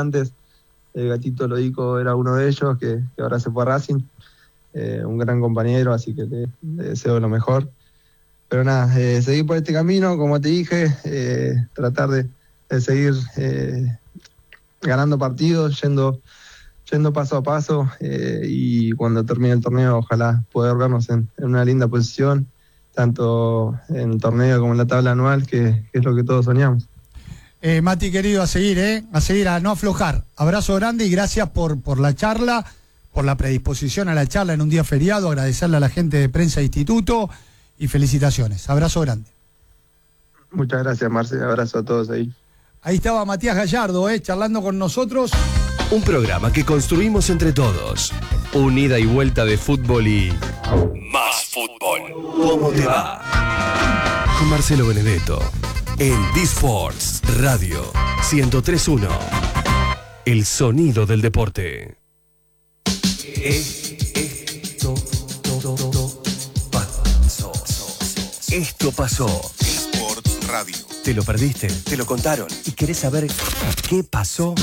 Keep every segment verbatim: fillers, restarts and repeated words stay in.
antes, el Gatito Lodico era uno de ellos, que, que ahora se fue a Racing, eh, un gran compañero, así que le, le deseo lo mejor. Pero nada, eh, seguir por este camino, como te dije, eh, tratar de, de seguir eh, ganando partidos, yendo, yendo paso a paso, eh, y cuando termine el torneo ojalá poder vernos en, en una linda posición, tanto en el torneo como en la tabla anual, que, que es lo que todos soñamos. Eh, Mati, querido, a seguir, ¿eh? A seguir, a no aflojar. Abrazo grande y gracias por, por la charla, por la predisposición a la charla en un día feriado. Agradecerle a la gente de Prensa e Instituto y felicitaciones. Abrazo grande. Muchas gracias, Marce. Abrazo a todos ahí. Ahí estaba Matías Gallardo, ¿eh? Charlando con nosotros. Un programa que construimos entre todos. Un ida y vuelta de fútbol y más fútbol. ¿Cómo te va? Con Marcelo Benedetto. En D-Sports Radio ciento tres punto uno. El sonido del deporte. Esto pasó. Esto pasó. D-Sports Radio. ¿Te lo perdiste? ¿Te lo contaron? ¿Y querés saber qué pasó?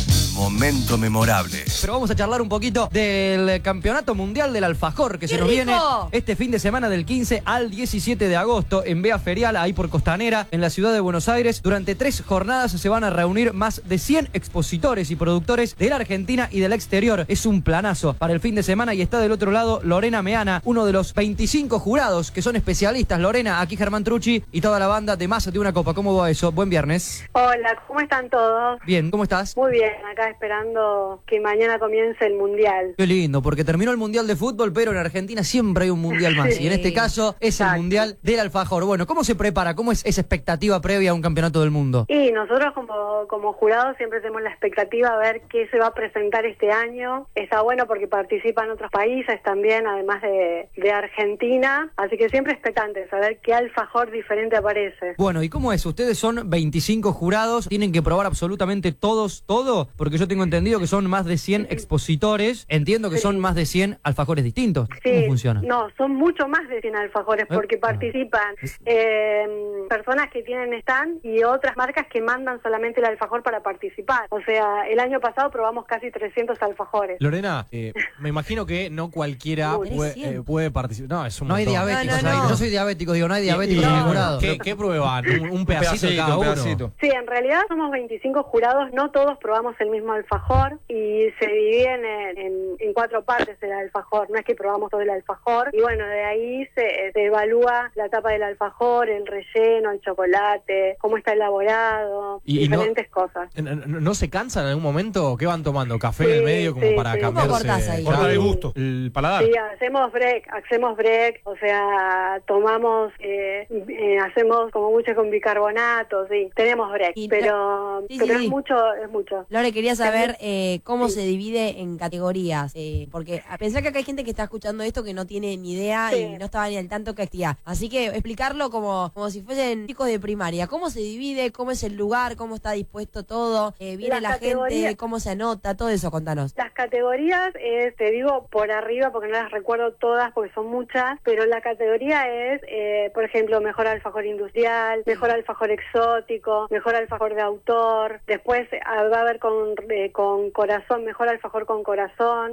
Momento memorable. Pero vamos a charlar un poquito del Campeonato Mundial del Alfajor que se nos viene este fin de semana del quince al diecisiete de agosto en Vía Ferial, ahí por Costanera, en la ciudad de Buenos Aires. Durante tres jornadas se van a reunir más de cien expositores y productores de la Argentina y del exterior. Es un planazo para el fin de semana y está del otro lado Lorena Meana, uno de los veinticinco jurados que son especialistas. Lorena, aquí Germán Trucci y toda la banda de Más de una Copa. ¿Cómo va eso? Buen viernes. Hola, ¿cómo están todos? Bien, ¿cómo estás? Muy bien, acá esperando que mañana comience el Mundial. Qué lindo, porque terminó el Mundial de Fútbol, pero en Argentina siempre hay un Mundial más. Sí, y en este caso es exacto. El Mundial del Alfajor. Bueno, ¿cómo se prepara? ¿Cómo es esa expectativa previa a un campeonato del mundo? Y nosotros como, como jurados siempre tenemos la expectativa a ver qué se va a presentar este año. Está bueno porque participan otros países también, además de, de Argentina. Así que siempre expectantes a ver qué alfajor diferente aparece. Bueno, ¿y cómo es? Ustedes son veinticinco jurados, tienen que probar absolutamente todos, todo, porque yo tengo entendido que son más de cien expositores, entiendo que sí. Son más de cien alfajores distintos. Sí. ¿Cómo funciona? No, son mucho más de cien alfajores porque ¿Eh? participan eh, personas que tienen stand y otras marcas que mandan solamente el alfajor para participar. O sea, el año pasado probamos casi trescientos alfajores. Lorena, eh, me imagino que no cualquiera puede, eh, puede participar. No, es un No hay montón. diabéticos no, no, ahí. no. Yo soy diabético, digo, no hay diabéticos no. en el jurado. ¿Qué, ¿Qué prueban? ¿Un, un pedacito, pedacito cada un uno? pedacito. Sí, en realidad somos veinticinco jurados, no todos probamos el mismo alfajor y se dividen en, en, en cuatro partes el alfajor, no es que probamos todo el alfajor y bueno, de ahí se, se evalúa la tapa del alfajor, el relleno, el chocolate, cómo está elaborado, y, diferentes y no, cosas. No, ¿No se cansan en algún momento? ¿Qué van tomando? ¿Café sí, en el medio como sí, para sí. cambiarse? ¿Cómo cortás ahí? Cortar el Sí. gusto, el paladar. Sí, hacemos break, hacemos break, o sea, tomamos, eh, eh, hacemos como mucho con bicarbonato, sí, tenemos break, Y pero, sí, pero sí, es sí. mucho, es mucho. Lore, quería saber eh, cómo Sí. se divide en categorías, eh, porque a pensar que acá hay gente que está escuchando esto que no tiene ni idea Sí. y no estaba ni al tanto que actividad. Así que explicarlo como, como si fuesen chicos de primaria. ¿Cómo se divide? ¿Cómo es el lugar? ¿Cómo está dispuesto todo? Eh, ¿Viene Las la categorías- gente? ¿Cómo se anota? Todo eso, contanos. Las categorías, es, te digo por arriba porque no las recuerdo todas porque son muchas, pero la categoría es, eh, por ejemplo, mejor alfajor industrial, mejor alfajor exótico, mejor alfajor de autor, después eh, va a haber con, eh, con corazón, mejor alfajor con corazón,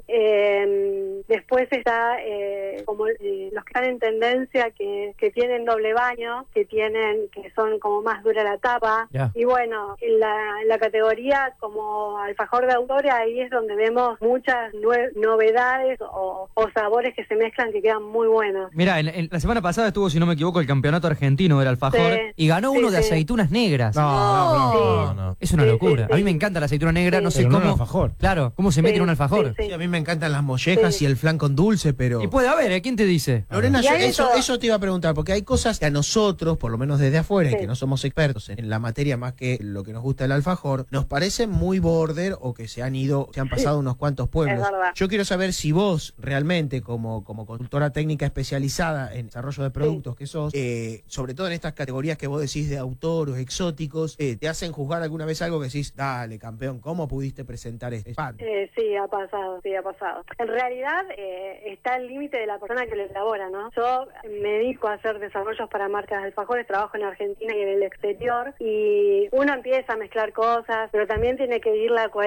eh, después está eh, como eh, los que están en tendencia que, que tienen doble baño, que tienen, que son como más dura la tapa, Yeah. y bueno, en la, en la categoría como alfajor de autor, ahí es donde vemos muchas nue- novedades o, o sabores que se mezclan que quedan muy buenos. Mira, en, en la semana pasada estuvo, si no me equivoco, el campeonato argentino del alfajor Sí. y ganó Sí, uno de sí. aceitunas negras. No, no, no, no, no. Es una Sí, locura. sí, sí. A mí me encanta la aceituna negra, Sí. no sé Pero no cómo. un alfajor. Claro, cómo se mete Sí, en un alfajor. sí, sí. Sí, a mí me encantan las mollejas Sí. y el flan con dulce, pero... Y puede haber, ¿eh? ¿Quién te dice? Lorena, Y yo- hay de eso, todo. eso te iba a preguntar, porque hay cosas que a nosotros, por lo menos desde afuera, y Sí. que no somos expertos en la materia más que lo que nos gusta el alfajor, nos parecen muy border o que se han ido, se han pasado unos cuantos pueblos. Es verdad. Yo quiero saber si vos realmente, como, como consultora técnica especializada en desarrollo de productos que sos, eh, sobre todo en estas categorías que vos decís de autor o exóticos, eh, te hacen juzgar alguna vez algo que decís, dale, campeón, ¿cómo pudiste presentar este pan? Eh, sí, ha pasado, sí, ha pasado. En realidad eh, está el límite de la persona que lo elabora, ¿no? Yo me dedico a hacer desarrollos para marcas de alfajores, trabajo en Argentina y en el exterior, y uno empieza a mezclar cosas, pero también tiene que ir la coherencia